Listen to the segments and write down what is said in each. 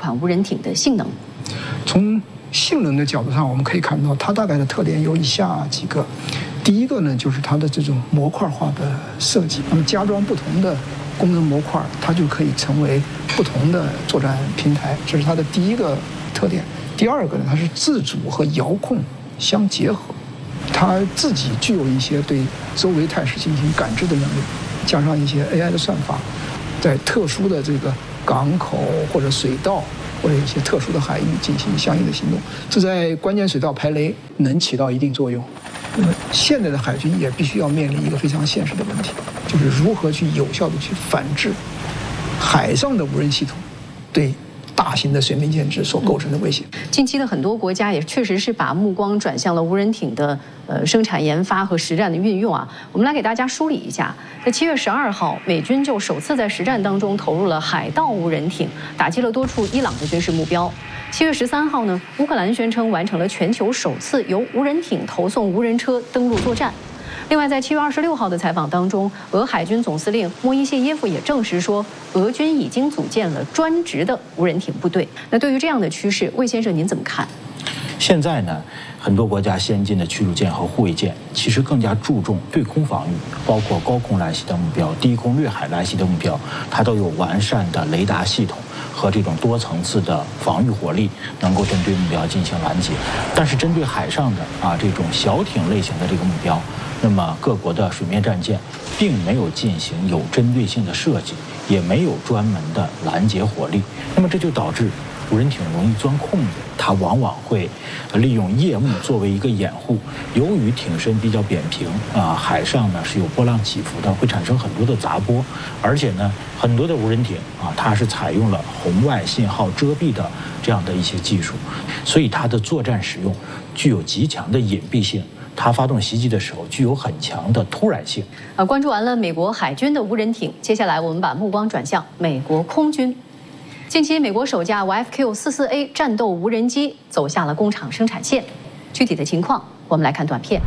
款无人艇的性能？ 从性能的角度上，我们可以看到它大概的特点有以下几个。第一个呢，就是它的这种模块化的设计。那么加装不同的功能模块，它就可以成为不同的作战平台，这是它的第一个特点。第二个呢，它是自主和遥控相结合，它自己具有一些对周围态势进行感知的能力，加上一些 AI 的算法，在特殊的这个港口或者水道或者一些特殊的海域进行相应的行动，这在关键水道排雷能起到一定作用。那么现在的海军也必须要面临一个非常现实的问题，就是如何去有效的去反制海上的无人系统对大型的水面舰只所构成的威胁。 近期的很多国家也确实是把目光转向了无人艇的生产研发和实战的运用啊。我们来给大家梳理一下，在7月12号，美军就首次在实战当中投入了海盗无人艇，打击了多处伊朗的军事目标。7月13号呢，乌克兰宣称完成了全球首次由无人艇投送无人车登陆作战。另外，在7月26号的采访当中，俄海军总司令莫伊谢耶夫也证实说，俄军已经组建了专职的无人艇部队。那对于这样的趋势，魏先生您怎么看？ 现在呢，很多国家先进的驱逐舰和护卫舰其实更加注重对空防御，包括高空来袭的目标、低空掠海来袭的目标，它都有完善的雷达系统和这种多层次的防御火力，能够针对目标进行拦截。但是针对海上的这种小艇类型的这个目标，那么各国的水面战舰并没有进行有针对性的设计，也没有专门的拦截火力，那么这就导致无人艇容易钻空子，它往往会利用夜幕作为一个掩护。由于艇身比较扁平海上呢是有波浪起伏的，会产生很多的杂波，而且呢很多的无人艇它是采用了红外信号遮蔽的这样的一些技术，所以它的作战使用具有极强的隐蔽性。它发动袭击的时候具有很强的突然性。 关注完了美国海军的无人艇，接下来我们把目光转向美国空军。近期，美国首架 YFQ-44A 战斗无人机走下了工厂生产线，具体的情况我们来看短片。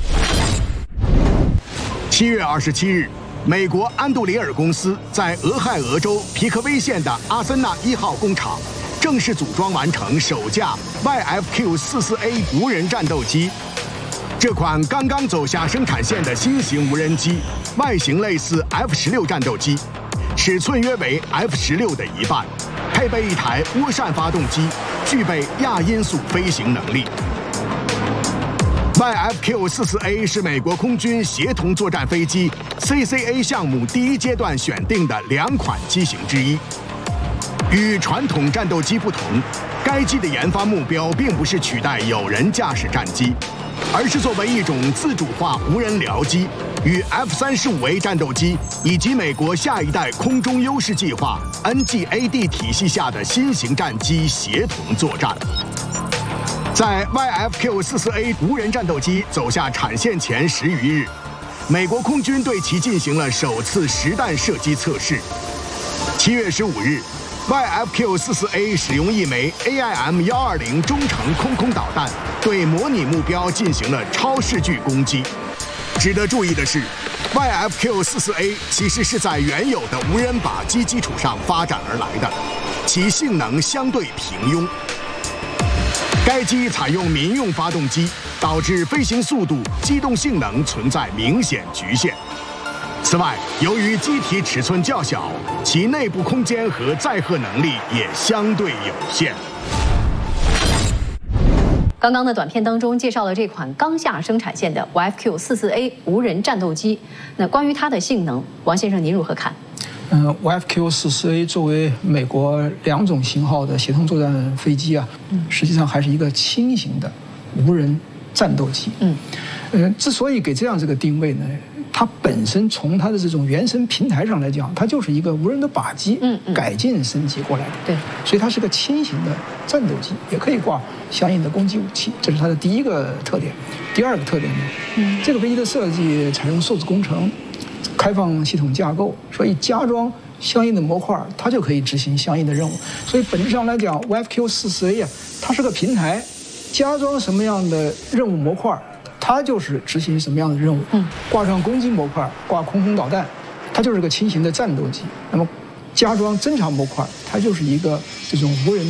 7月27日，美国安杜里尔公司在俄亥俄州皮克威县的阿森纳1号工厂正式组装完成首架 YFQ-44A 无人战斗机。这款刚刚走下生产线的新型无人机，外形类似 F-16战斗机，尺寸约为 F-16的一半，配备一台涡扇发动机，具备亚音速飞行能力。YFQ-44A 是美国空军协同作战飞机 CCA 项目第一阶段选定的2款机型之一。与传统战斗机不同，该机的研发目标并不是取代有人驾驶战机，而是作为一种自主化无人僚机，与 F-35A 战斗机以及美国下一代空中优势计划 NGAD 体系下的新型战机协同作战。在 YFQ-44A 无人战斗机走下产线前10余日，美国空军对其进行了首次实弹射击测试。7月15日，YFQ-44A 使用一枚 AIM-120中程空导弹对模拟目标进行了超视距攻击。值得注意的是， YFQ-44A 其实是在原有的无人靶机基础上发展而来的，其性能相对平庸。该机采用民用发动机，导致飞行速度、机动性能存在明显局限。此外，由于机体尺寸较小，其内部空间和载荷能力也相对有限。 刚刚的短片当中介绍了这款刚下生产线的 YFQ-44A 无人战斗机。那关于它的性能，王先生您如何看 ？YFQ-44A 作为美国2种型号的协同作战飞机实际上还是一个轻型的无人战斗机。之所以给这样这个定位呢，它本身从它的这种原生平台上来讲，它就是一个无人的靶机，改进升级过来的。 对， 所以它是个轻型的战斗机，也可以挂相应的攻击武器，这是它的第一个特点。第二个特点呢，这个飞机的设计采用数字工程。开放系统架构，所以加装相应的模块，它就可以执行相应的任务。所以本质上来讲 ，YFQ-44A 它是个平台，加装什么样的任务模块，它就是执行什么样的任务。挂上攻击模块，挂空导弹，它就是个轻型的战斗机。那么加装侦察模块，它就是一个这种无人